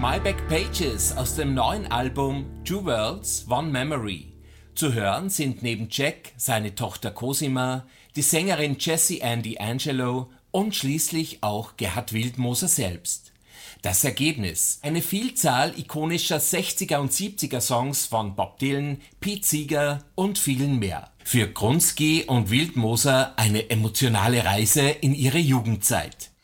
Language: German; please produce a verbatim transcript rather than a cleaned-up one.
My Back Pages aus dem neuen Album Two Worlds, One Memory. Zu hören sind neben Jack seine Tochter Cosima, die Sängerin Jessie Ann D'Angelo und schließlich auch Gerhard Wildmoser selbst. Das Ergebnis: eine Vielzahl ikonischer sechziger und siebziger Songs von Bob Dylan, Pete Seeger und vielen mehr. Für Grunski und Wildmoser eine emotionale Reise in ihre Jugendzeit.